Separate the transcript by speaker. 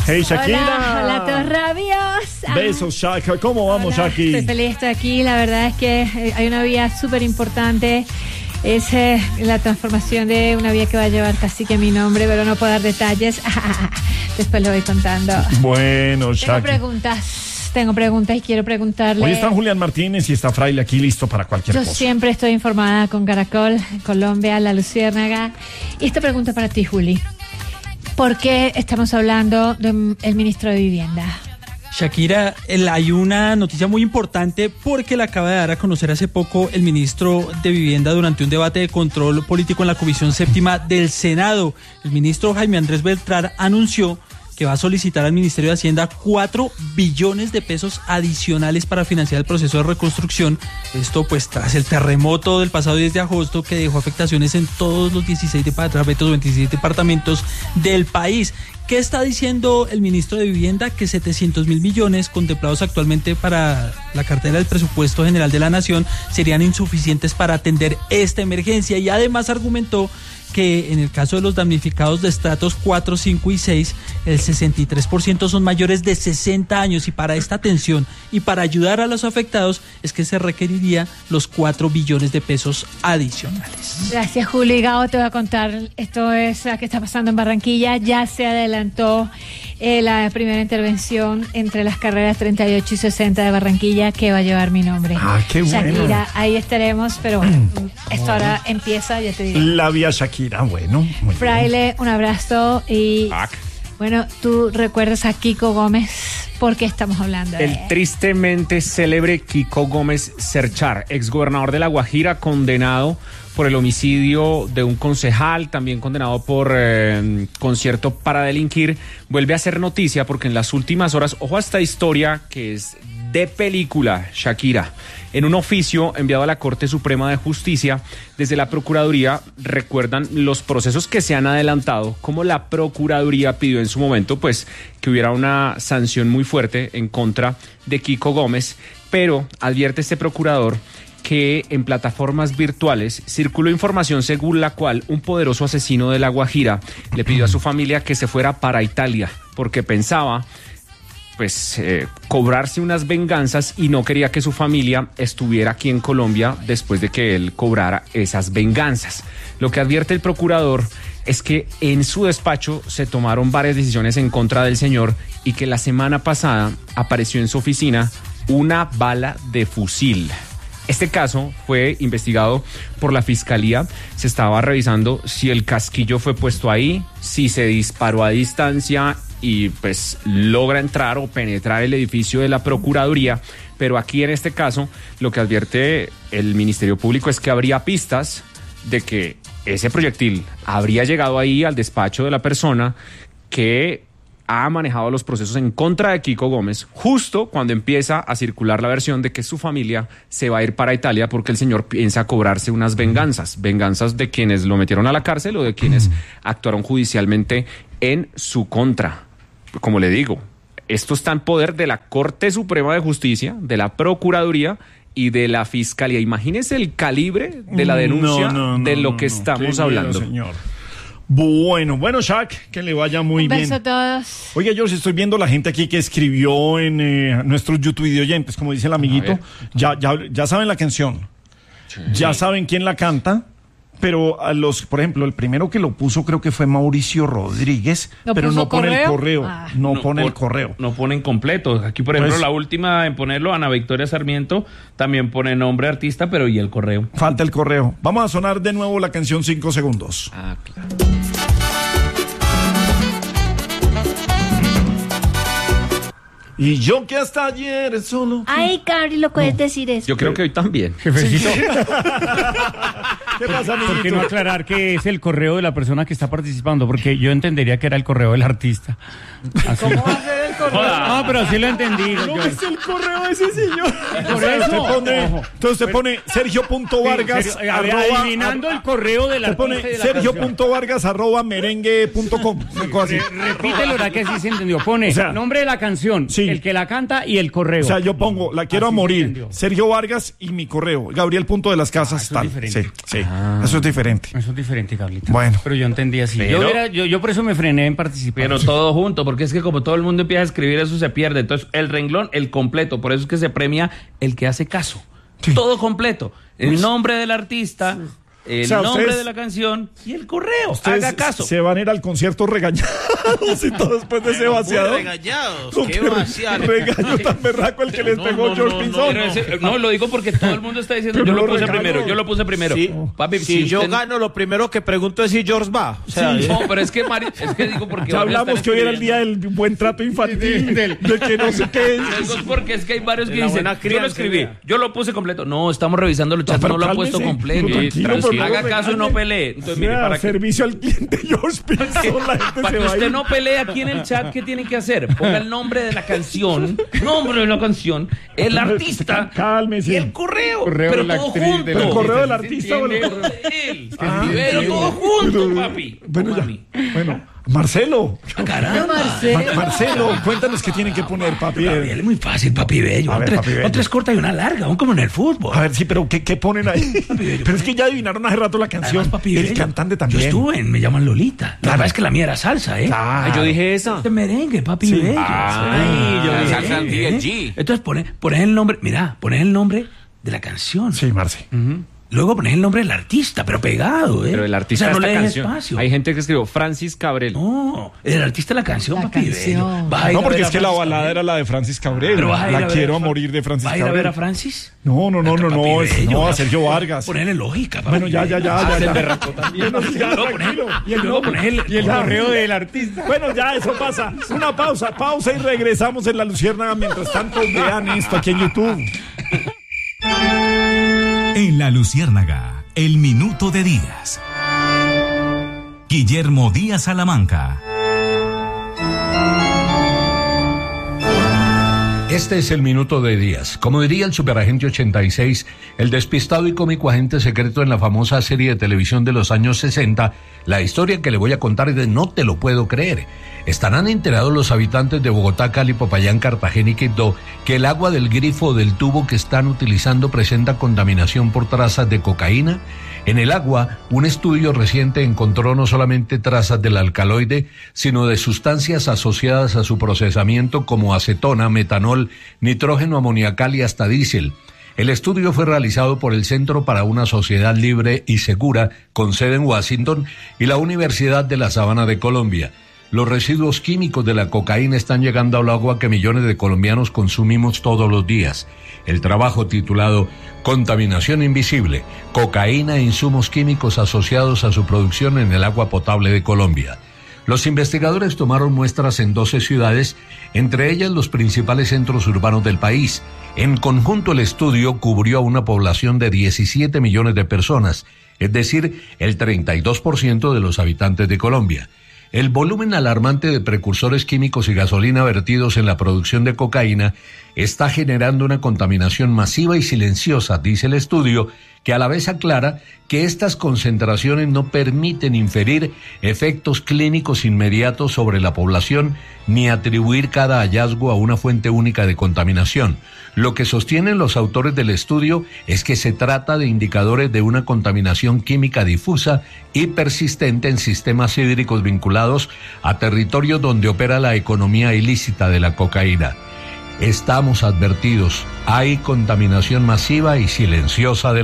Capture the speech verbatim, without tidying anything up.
Speaker 1: Hey, Shakira.
Speaker 2: Hola, hola, todos rabiosos.
Speaker 1: Besos, Shaka. ¿Cómo vamos,
Speaker 2: Hola,
Speaker 1: Shaki?
Speaker 2: Estoy feliz de estar aquí. La verdad es que hay una vía súper importante. Es eh, la transformación de una vía que va a llevar casi que mi nombre, pero no puedo dar detalles. Después lo voy contando.
Speaker 1: Bueno, Shaki.
Speaker 2: Tengo preguntas. Tengo preguntas y quiero preguntarle.
Speaker 1: Hoy está Julián Martínez y está Fraile aquí listo para cualquier
Speaker 2: Yo
Speaker 1: cosa.
Speaker 2: Yo siempre estoy informada con Caracol, Colombia, La Luciérnaga. Y esta pregunta para ti, Juli. ¿Por qué estamos hablando del ministro de Vivienda?
Speaker 3: Shakira, el, hay una noticia muy importante porque la acaba de dar a conocer hace poco el ministro de Vivienda durante un debate de control político en la Comisión Séptima del Senado. El ministro Jaime Andrés Beltrán anunció que va a solicitar al Ministerio de Hacienda cuatro billones de pesos adicionales para financiar el proceso de reconstrucción. Esto pues tras el terremoto del pasado diez de agosto que dejó afectaciones en todos los dieciséis departamentos, veintiséis departamentos del país. ¿Qué está diciendo el ministro de Vivienda? Que setecientos mil millones contemplados actualmente para la cartera del presupuesto general de la Nación serían insuficientes para atender esta emergencia, y además argumentó que en el caso de los damnificados de estratos cuatro, cinco y seis, el sesenta y tres por ciento son mayores de sesenta años, y para esta atención y para ayudar a los afectados es que se requeriría los cuatro billones de pesos adicionales.
Speaker 2: Gracias, Juli. Gao, te voy a contar, esto es lo que está pasando en Barranquilla. Ya se adelantó eh, la primera intervención entre las carreras treinta y ocho y sesenta de Barranquilla, que va a llevar mi nombre.
Speaker 1: Ah, qué bueno.
Speaker 2: Shakira, ahí estaremos, pero bueno, esto ahora empieza, ya te diré.
Speaker 1: La vía Shakira, bueno. Muy
Speaker 2: Fraile,
Speaker 1: bien.
Speaker 2: un abrazo y...
Speaker 4: Back.
Speaker 2: Bueno, ¿tú recuerdas a Kiko Gómez? ¿Por qué estamos hablando de él?
Speaker 4: El tristemente célebre Kiko Gómez Cerchar, exgobernador de La Guajira, condenado por el homicidio de un concejal, también condenado por eh, concierto para delinquir, vuelve a hacer noticia porque en las últimas horas, ojo a esta historia que es de película, Shakira. En un oficio enviado a la Corte Suprema de Justicia, desde la Procuraduría recuerdan los procesos que se han adelantado, como la Procuraduría pidió en su momento pues que hubiera una sanción muy fuerte en contra de Kiko Gómez, pero advierte este procurador que en plataformas virtuales circuló información según la cual un poderoso asesino de La Guajira le pidió a su familia que se fuera para Italia porque pensaba pues eh, cobrarse unas venganzas y no quería que su familia estuviera aquí en Colombia después de que él cobrara esas venganzas. Lo que advierte el procurador es que en su despacho se tomaron varias decisiones en contra del señor y que la semana pasada apareció en su oficina una bala de fusil. Este caso fue investigado por la Fiscalía. Se estaba revisando si el casquillo fue puesto ahí, si se disparó a distancia y pues logra entrar o penetrar el edificio de la Procuraduría, pero aquí en este caso lo que advierte el Ministerio Público es que habría pistas de que ese proyectil habría llegado ahí al despacho de la persona que ha manejado los procesos en contra de Kiko Gómez justo cuando empieza a circular la versión de que su familia se va a ir para Italia porque el señor piensa cobrarse unas venganzas, venganzas de quienes lo metieron a la cárcel o de quienes actuaron judicialmente en su contra. Como le digo, esto está en poder de la Corte Suprema de Justicia, de la Procuraduría y de la Fiscalía. Imagínese el calibre de la denuncia no, no, no, de lo que no, estamos
Speaker 1: no,
Speaker 4: hablando.
Speaker 1: Señor. Bueno, bueno, Shak, que le vaya muy
Speaker 2: Un
Speaker 1: bien.
Speaker 2: beso a todos.
Speaker 1: Oiga, yo estoy viendo la gente aquí que escribió en eh, nuestros YouTube video oyentes, como dice el amiguito. Ya, ya, ya saben la canción. Sí. Ya saben quién la canta. Pero a los, por ejemplo, el primero que lo puso creo que fue Mauricio Rodríguez, pero no pone el correo, ah. no, no pone el correo.
Speaker 5: No ponen completo. Aquí, por ejemplo,
Speaker 1: pues,
Speaker 5: la última en ponerlo, Ana Victoria Sarmiento, también pone nombre artista, pero y el correo.
Speaker 1: Falta el correo. Vamos a sonar de nuevo la canción cinco segundos.
Speaker 5: Ah, claro.
Speaker 1: Y yo que hasta ayer solo...
Speaker 6: Ay, Cari, lo puedes no. decir eso.
Speaker 4: Yo creo que hoy también.
Speaker 7: Jefecito.
Speaker 1: ¿Qué pasa, amiguito?
Speaker 7: ¿Por qué no aclarar que es el correo de la persona que está participando? Porque yo entendería que era el correo del artista. Así.
Speaker 1: ¿Cómo va a ser el
Speaker 2: correo.
Speaker 7: No, pero sí lo entendí.
Speaker 1: No es el correo de ese señor.
Speaker 7: Por
Speaker 1: O sea,
Speaker 7: eso.
Speaker 1: usted pone,
Speaker 7: Ojo.
Speaker 1: entonces usted pone Sergio.Vargas
Speaker 7: Sí, serio, adivinando el correo de la
Speaker 1: Usted pone Sergio.Vargas arroba merengue punto com. Una cosa así.
Speaker 7: Repítelo, ¿verdad que sí se entendió? Pone
Speaker 1: O sea,
Speaker 7: nombre de la canción,
Speaker 1: sí.
Speaker 7: el que la canta y el correo.
Speaker 1: O sea, yo pongo, la quiero
Speaker 7: Así
Speaker 1: a
Speaker 7: se
Speaker 1: morir,
Speaker 7: entendió.
Speaker 1: Sergio Vargas y mi correo, Gabriel Punto de las Casas,
Speaker 7: eso es
Speaker 1: tal.
Speaker 7: diferente.
Speaker 1: Sí, sí,
Speaker 7: Ah.
Speaker 1: eso es diferente.
Speaker 7: Eso es diferente, Carlita.
Speaker 1: Bueno.
Speaker 7: Pero yo entendí así.
Speaker 5: Pero-
Speaker 7: Yo, hubiera- yo, yo por eso me frené en participar.
Speaker 5: Pero todo junto, porque es que como todo el mundo empieza a escribir, eso se pierde. Entonces, el renglón, el completo. Por eso es que se premia el que hace caso.
Speaker 1: Sí.
Speaker 5: Todo completo. El nombre del artista, el
Speaker 1: O sea,
Speaker 5: nombre
Speaker 1: ustedes-
Speaker 5: de la canción y el correo.
Speaker 1: Ustedes
Speaker 5: Haga caso.
Speaker 1: se van a ir al concierto regañados y todo después de ese vaciado.
Speaker 8: regañados,
Speaker 1: No,
Speaker 8: qué
Speaker 1: qué re-
Speaker 8: vaciado.
Speaker 1: regaño tan berraco el que les
Speaker 8: No,
Speaker 1: pegó
Speaker 8: no,
Speaker 1: George
Speaker 8: no,
Speaker 1: Pinzón.
Speaker 5: Pero ese- no, lo digo porque todo el mundo está diciendo,
Speaker 1: Pero
Speaker 5: yo
Speaker 1: no
Speaker 5: lo
Speaker 1: lo
Speaker 5: puse
Speaker 1: regaló.
Speaker 5: primero, yo lo puse primero.
Speaker 8: Sí.
Speaker 5: Papi,
Speaker 8: Si
Speaker 5: si
Speaker 8: yo
Speaker 5: usted-
Speaker 8: gano, lo primero que pregunto es si George va. O sea,
Speaker 5: No, pero es que, Mari, es que digo porque
Speaker 1: Ya
Speaker 5: van a estar
Speaker 1: hablamos que hoy era el día
Speaker 5: escribiendo.
Speaker 1: del buen trato infantil, de que no sé qué.
Speaker 5: Lo digo porque es que hay varios que
Speaker 8: De la
Speaker 5: dicen,
Speaker 8: buena
Speaker 5: yo
Speaker 8: crianza,
Speaker 5: lo escribí,
Speaker 8: idea.
Speaker 5: yo lo puse completo. No, estamos revisando los chats,
Speaker 1: pero
Speaker 5: no, lo ha
Speaker 1: cálmese,
Speaker 5: puesto completo.
Speaker 1: pero tranquilo,
Speaker 5: Entonces,
Speaker 1: pero no
Speaker 5: haga caso y no
Speaker 1: regañe.
Speaker 5: pelee. Entonces,
Speaker 1: O
Speaker 5: mire,
Speaker 1: sea,
Speaker 5: para que,
Speaker 1: servicio al cliente George Pinzón, la gente
Speaker 5: para
Speaker 1: se
Speaker 5: que
Speaker 1: va a
Speaker 5: usted
Speaker 1: ir.
Speaker 5: no pelee aquí en el chat, ¿qué tiene que hacer? Ponga el nombre de la canción, nombre de la canción, el artista
Speaker 1: Cálmese.
Speaker 5: y el correo.
Speaker 7: Correo
Speaker 5: pero
Speaker 7: de la
Speaker 5: todo
Speaker 7: actriz,
Speaker 5: junto.
Speaker 7: de
Speaker 1: ¿El
Speaker 7: la
Speaker 1: correo del
Speaker 7: actriz,
Speaker 1: artista o el
Speaker 5: El correo de él.
Speaker 1: Ah,
Speaker 5: Pero
Speaker 1: entiendo.
Speaker 5: todo junto,
Speaker 1: Pero-
Speaker 5: papi.
Speaker 1: Bueno,
Speaker 5: O
Speaker 1: ya.
Speaker 5: mami.
Speaker 1: Bueno, Marcelo.
Speaker 5: Caramba.
Speaker 1: Ma- Marcelo, cuéntanos qué tienen que poner, papi.
Speaker 9: Gabriel, es muy fácil, papi bello.
Speaker 1: A ver,
Speaker 9: Son
Speaker 1: papi
Speaker 9: tres,
Speaker 1: bello.
Speaker 9: son tres cortas y una larga, aún como en el fútbol.
Speaker 1: A ver, sí, pero ¿qué, qué ponen ahí? Pero es que ya adivinaron hace rato la canción.
Speaker 9: Además, papi
Speaker 1: el
Speaker 9: bello,
Speaker 1: cantante también.
Speaker 9: Yo estuve en Me llaman Lolita. La
Speaker 1: Claro.
Speaker 9: verdad es que la mía era salsa, ¿eh?
Speaker 1: Claro.
Speaker 8: yo dije esa.
Speaker 9: Este merengue, papi
Speaker 1: Sí.
Speaker 9: bello.
Speaker 8: Ay, yo
Speaker 9: Sí.
Speaker 8: dije salsa
Speaker 9: ¿Eh?
Speaker 8: D L G.
Speaker 9: Entonces pones pones el nombre, mira, pones el nombre de la canción.
Speaker 1: Sí, Marce.
Speaker 9: Luego pones el nombre del artista, pero pegado, ¿eh?
Speaker 4: Pero el artista
Speaker 9: o sea, no
Speaker 4: de
Speaker 9: le
Speaker 4: esta
Speaker 9: dejes
Speaker 4: canción.
Speaker 9: espacio.
Speaker 4: Hay gente que escribió Francis Cabrel.
Speaker 9: No, el artista de la canción,
Speaker 2: La
Speaker 9: papi bello.
Speaker 2: canción.
Speaker 9: Vas a ir
Speaker 1: No,
Speaker 9: a
Speaker 1: porque
Speaker 9: ver
Speaker 1: es
Speaker 9: a
Speaker 1: que la
Speaker 9: Francis
Speaker 1: balada
Speaker 9: Cabrel.
Speaker 1: era la de Francis Cabrel.
Speaker 9: Pero vas a ir
Speaker 1: La
Speaker 9: ver
Speaker 1: quiero a
Speaker 9: Fra-
Speaker 1: morir de Francis
Speaker 9: ¿vas a ir a
Speaker 1: Cabrel.
Speaker 9: ver a Francis?
Speaker 1: No, no, no, no,
Speaker 9: Papi
Speaker 1: no, es-
Speaker 9: bello,
Speaker 1: no, a
Speaker 9: vas-
Speaker 1: Sergio Vargas.
Speaker 9: Ponerle lógica, papi
Speaker 1: Bueno, ya, ya,
Speaker 9: bello.
Speaker 1: ya,
Speaker 9: Ah,
Speaker 1: ya.
Speaker 9: se
Speaker 1: ya.
Speaker 9: emberracó también.
Speaker 1: Bueno, ya,
Speaker 9: Luego
Speaker 1: tranquilo.
Speaker 9: poner- Y el, luego pones el,
Speaker 7: Y el
Speaker 1: Ya.
Speaker 7: correo del artista.
Speaker 1: Bueno, ya, eso pasa. Una pausa, pausa y regresamos en La Luciérnaga. Mientras tanto, vean esto aquí en YouTube.
Speaker 10: En La Luciérnaga, el minuto de Díaz. Guillermo Díaz Salamanca.
Speaker 11: Este es el minuto de Díaz. Como diría el superagente ochenta y seis, el despistado y cómico agente secreto en la famosa serie de televisión de los años sesenta, la historia que le voy a contar es de No te lo puedo creer. Estarán enterados los habitantes de Bogotá, Cali, Popayán, Cartagena y Quibdó que el agua del grifo o del tubo que están utilizando presenta contaminación por trazas de cocaína. En el agua, un estudio reciente encontró no solamente trazas del alcaloide, sino de sustancias asociadas a su procesamiento como acetona, metanol, nitrógeno amoniacal y hasta diésel. El estudio fue realizado por el Centro para una Sociedad Libre y Segura, con sede en Washington, y la Universidad de la Sabana de Colombia. Los residuos químicos de la cocaína están llegando al agua que millones de colombianos consumimos todos los días. El trabajo titulado Contaminación Invisible, cocaína e insumos químicos asociados a su producción en el agua potable de Colombia. Los investigadores tomaron muestras en doce ciudades, entre ellas los principales centros urbanos del país. En conjunto, el estudio cubrió a una población de diecisiete millones de personas, es decir, el treinta y dos por ciento de los habitantes de Colombia. El volumen alarmante de precursores químicos y gasolina vertidos en la producción de cocaína está generando una contaminación masiva y silenciosa, dice el estudio, que a la vez aclara que estas concentraciones no permiten inferir efectos clínicos inmediatos sobre la población ni atribuir cada hallazgo a una fuente única de contaminación. Lo que sostienen los autores del estudio es que se trata de indicadores de una contaminación química difusa y persistente en sistemas hídricos vinculados a territorios donde opera la economía ilícita de la cocaína. Estamos advertidos, hay contaminación masiva y silenciosa de